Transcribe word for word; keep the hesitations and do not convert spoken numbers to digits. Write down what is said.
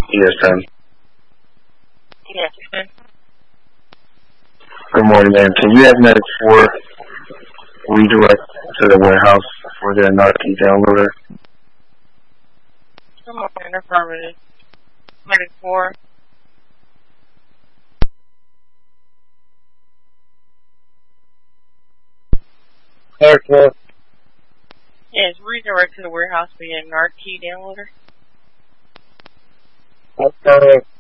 Yes, ma'am. Yes, ma'am. Good morning, ma'am. Can you have medic four redirect to the warehouse for their Narcan downloader? Good morning, affirmative. Medic four. Medic four. Yes, redirect to the warehouse via Narcan downloader. Affirmative.